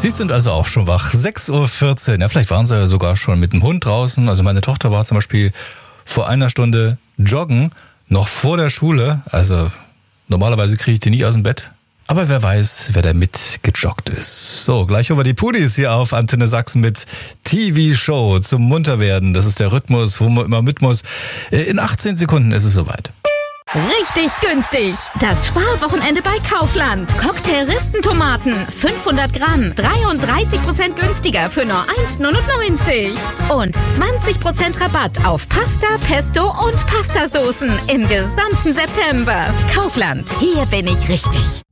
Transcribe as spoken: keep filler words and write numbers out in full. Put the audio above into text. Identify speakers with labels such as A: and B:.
A: Sie sind also auch schon wach. sechs Uhr vierzehn. Ja, vielleicht waren Sie ja sogar schon mit dem Hund draußen. Also meine Tochter war zum Beispiel vor einer Stunde joggen, noch vor der Schule. Also normalerweise kriege ich die nicht aus dem Bett. Aber wer weiß, wer da mitgejoggt ist. So, gleich über die Pudis hier auf Antenne Sachsen mit T V-Show zum Munterwerden. Das ist der Rhythmus, wo man immer mit muss. In achtzehn Sekunden ist es soweit.
B: Richtig günstig. Das Sparwochenende bei Kaufland. Cocktail-Ristentomaten, fünfhundert Gramm, dreiunddreißig Prozent günstiger für nur eins neunundneunzig. Und zwanzig Prozent Rabatt auf Pasta, Pesto und Pastasoßen im gesamten September. Kaufland, hier bin ich richtig.